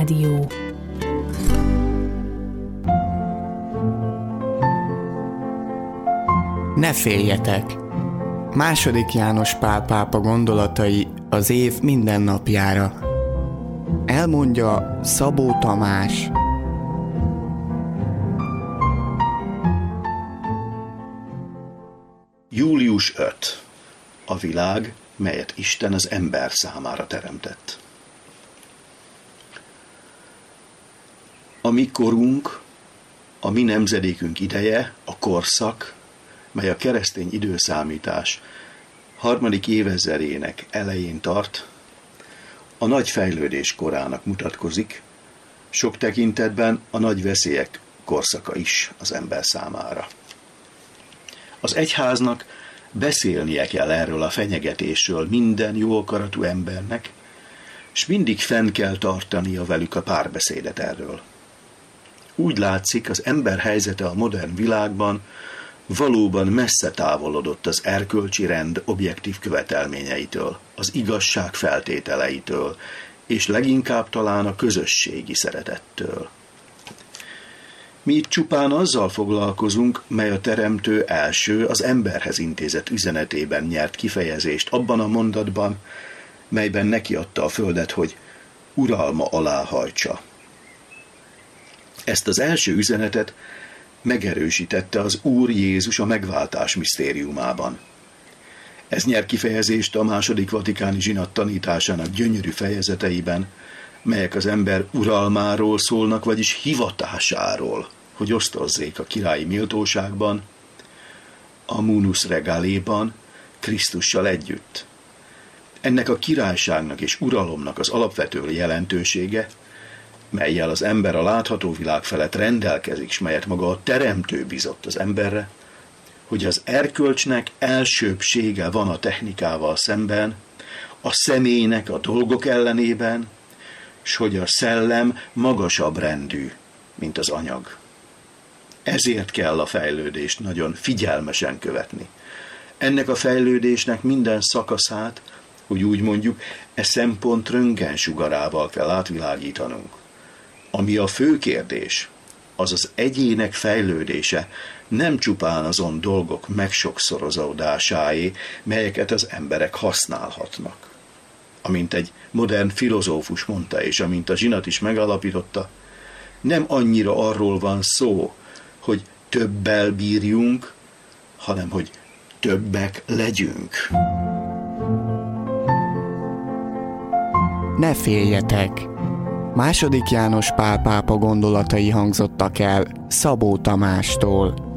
Rádió. Ne féljetek! II. János Pál pápa gondolatai az év minden napjára. Elmondja Szabó Tamás. Július 5. A világ, melyet Isten az ember számára teremtett. A mi korunk, a mi nemzedékünk ideje, a korszak, mely a keresztény időszámítás 3. évezredének elején tart, a nagy fejlődés korának mutatkozik, sok tekintetben a nagy veszélyek korszaka is az ember számára. Az egyháznak beszélnie kell erről a fenyegetésről minden jó akaratú embernek, és mindig fenn kell tartania velük a párbeszédet erről. Úgy látszik, az ember helyzete a modern világban valóban messze távolodott az erkölcsi rend objektív követelményeitől, az igazság feltételeitől, és leginkább talán a közösségi szeretettől. Mi itt csupán azzal foglalkozunk, mely a Teremtő első, az emberhez intézett üzenetében nyert kifejezést abban a mondatban, melyben nekiadta a földet, hogy uralma alá hajtsa. Ezt az első üzenetet megerősítette az Úr Jézus a megváltás misztériumában. Ez nyer kifejezést a II. Vatikáni zsinat tanításának gyönyörű fejezeteiben, melyek az ember uralmáról szólnak, vagyis hivatásáról, hogy osztozzék a királyi méltóságban, a munus regaléban, Krisztussal együtt. Ennek a királyságnak és uralomnak az alapvető jelentősége, mellyel az ember a látható világ felett rendelkezik, s melyet maga a Teremtő bizott az emberre, hogy az erkölcsnek elsőbbsége van a technikával szemben, a személynek a dolgok ellenében, s hogy a szellem magasabb rendű, mint az anyag. Ezért kell a fejlődést nagyon figyelmesen követni. Ennek a fejlődésnek minden szakaszát, hogy úgy mondjuk, szempont röntgensugarával kell átvilágítanunk. Ami a fő kérdés, az az egyének fejlődése, nem csupán azon dolgok megsokszorozódásáé, melyeket az emberek használhatnak. Amint egy modern filozófus mondta, és amint a zsinat is megalapította, nem annyira arról van szó, hogy többel bírjunk, hanem hogy többek legyünk. Ne féljetek! II. János Pál pápa gondolatai hangzottak el Szabó Tamástól.